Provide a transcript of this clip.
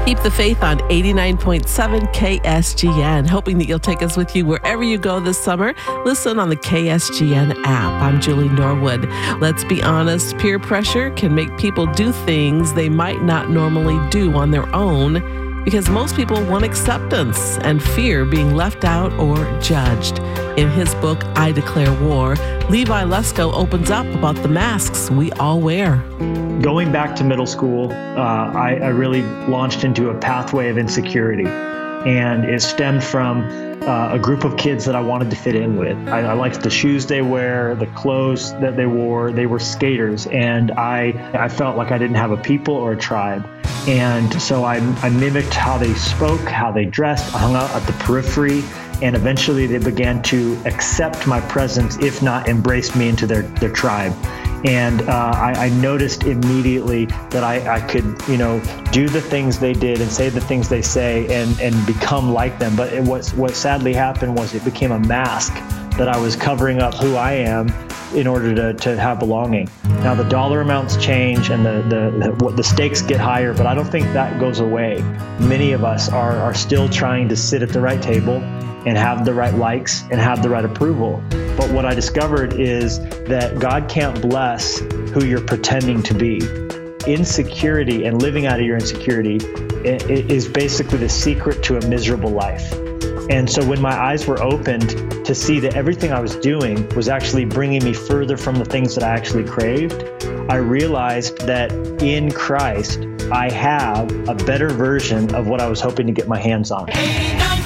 Keep the faith on 89.7 KSGN, hoping that you'll take us with you wherever you go this summer. Listen on the KSGN app. I'm Julie Norwood. Let's be honest, peer pressure can make people do things they might not normally do on their own because most people want acceptance and fear being left out or judged. In his book, I Declare War, Levi Lusko opens up about the masks we all wear. Going back to middle school, I really launched into a pathway of insecurity, and it stemmed from a group of kids that I wanted to fit in with. I liked the shoes they wear, the clothes that they wore. They were skaters, and I felt like I didn't have a people or a tribe. And so I mimicked how they spoke, how they dressed. I hung out at the periphery, and eventually they began to accept my presence, if not embrace me into their tribe. And I noticed immediately that I could, do the things they did and say the things they say and become like them. But what sadly happened was it became a mask that I was covering up who I am in order to have belonging. Now the dollar amounts change and the stakes get higher, but I don't think that goes away. Many of us are still trying to sit at the right table and have the right likes and have the right approval. But what I discovered is that God can't bless who you're pretending to be. Insecurity and living out of your insecurity is basically the secret to a miserable life. And so when my eyes were opened to see that everything I was doing was actually bringing me further from the things that I actually craved, I realized that in Christ, I have a better version of what I was hoping to get my hands on.